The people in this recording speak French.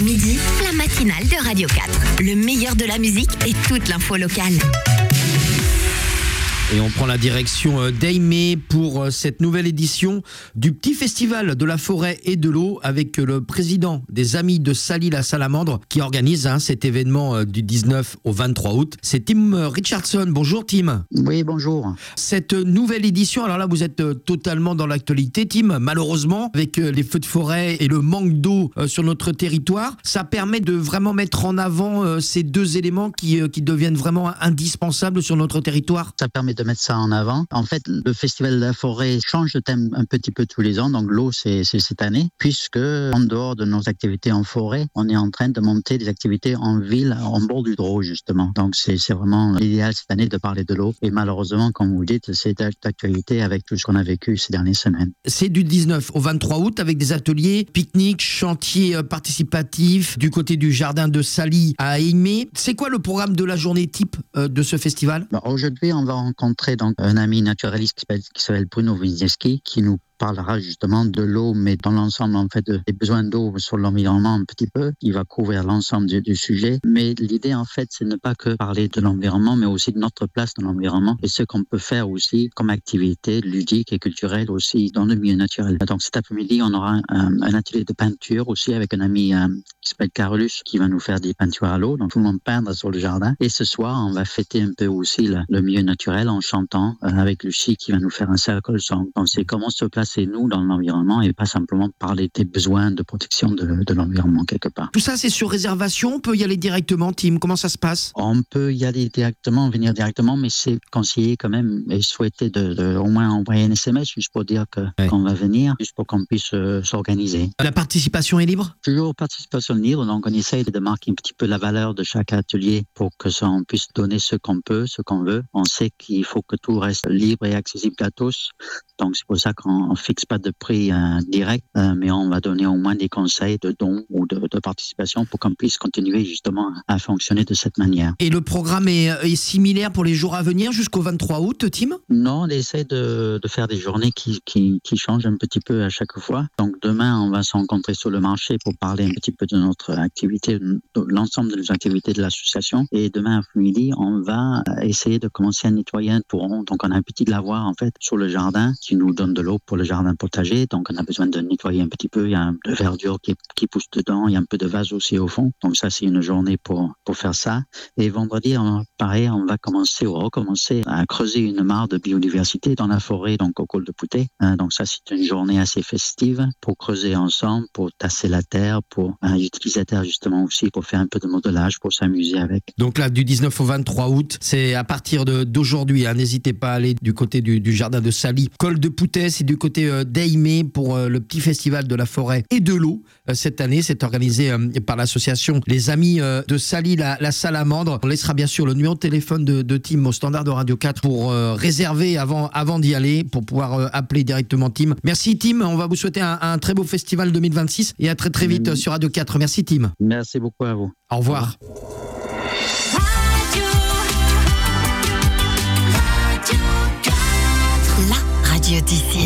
midi, la matinale de Radio 4. Le meilleur de la musique et toute l'info locale. Et on prend la direction d'Aimé pour cette nouvelle édition du petit festival de la forêt et de l'eau avec le président des Amis de Sally-la-Salamandre qui organise cet événement du 19 au 23 août. C'est Tim Richardson. Bonjour Tim. Oui, bonjour. Cette nouvelle édition, alors là vous êtes totalement dans l'actualité Tim, malheureusement avec les feux de forêt et le manque d'eau sur notre territoire, ça permet de vraiment mettre en avant ces deux éléments qui deviennent vraiment indispensables sur notre territoire. Ça permet de mettre ça en avant. En fait, le Festival de la forêt change de thème un petit peu tous les ans. Donc l'eau, c'est cette année, puisque en dehors de nos activités en forêt, on est en train de monter des activités en ville, en bord du Drô, justement. Donc c'est vraiment l'idéal cette année de parler de l'eau. Et malheureusement, comme vous dites, c'est d'actualité avec tout ce qu'on a vécu ces dernières semaines. C'est du 19 au 23 août avec des ateliers, pique-niques, chantiers participatifs du côté du jardin de Sally à Aimé. C'est quoi le programme de la journée type de ce festival ? Aujourd'hui, on va rencontrer donc un ami naturaliste qui s'appelle Bruno Wisniewski, qui nous parlera justement de l'eau, mais dans l'ensemble en fait des besoins d'eau sur l'environnement un petit peu. Il va couvrir l'ensemble du sujet, mais l'idée en fait c'est ne pas que parler de l'environnement, mais aussi de notre place dans l'environnement et ce qu'on peut faire aussi comme activité ludique et culturelle aussi dans le milieu naturel. Donc cet après-midi on aura un atelier de peinture aussi avec un ami qui s'appelle Carolus qui va nous faire des peintures à l'eau, donc tout le monde peindre sur le jardin. Et ce soir on va fêter un peu aussi le milieu naturel en chantant avec Lucie qui va nous faire un circle song. Donc c'est comment se placer nous dans l'environnement et pas simplement parler des besoins de protection de l'environnement quelque part. Tout ça c'est sur réservation, on peut y aller directement Tim, comment ça se passe ? On peut y aller directement, venir directement, mais c'est conseillé quand même et souhaité de au moins envoyer un SMS juste pour dire qu'on va venir, juste pour qu'on puisse s'organiser. La participation est libre ? Toujours participation libre, donc on essaye de marquer un petit peu la valeur de chaque atelier pour que ça on puisse donner ce qu'on peut, ce qu'on veut. On sait qu'il faut que tout reste libre et accessible à tous, donc c'est pour ça qu'on fixe pas de prix direct, mais on va donner au moins des conseils de dons ou de participation pour qu'on puisse continuer justement à fonctionner de cette manière. Et le programme est similaire pour les jours à venir jusqu'au 23 août, Tim ? Non, on essaie de faire des journées qui changent un petit peu à chaque fois. Donc demain, on va se rencontrer sur le marché pour parler un petit peu de notre activité, de l'ensemble de nos activités de l'association. Et demain après-midi, on va essayer de commencer à nettoyer un touron. Donc on a un petit lavoir en fait sur le jardin qui nous donne de l'eau pour le jardin potager, donc on a besoin de nettoyer un petit peu, il y a un peu de verdure qui pousse dedans, il y a un peu de vase aussi au fond, donc ça c'est une journée pour faire ça. Et vendredi, pareil, on va recommencer à creuser une mare de biodiversité dans la forêt, donc au col de Poutet, donc ça c'est une journée assez festive pour creuser ensemble, pour tasser la terre, pour utiliser la terre justement aussi pour faire un peu de modelage, pour s'amuser avec. Donc là, du 19 au 23 août, c'est à partir d'aujourd'hui, n'hésitez pas à aller du côté du jardin de Sally, col de Poutet, c'est du côté d'Aimé pour le petit festival de la forêt et de l'eau. Cette année, c'est organisé par l'association Les Amis de Sally-la-Salamandre. On laissera bien sûr le numéro de téléphone de Tim au standard de Radio 4 pour réserver avant d'y aller, pour pouvoir appeler directement Tim. Merci Tim, on va vous souhaiter un très beau festival 2026 et à très très vite sur Radio 4. Merci Tim. Merci beaucoup à vous. Au revoir. La radio d'ici.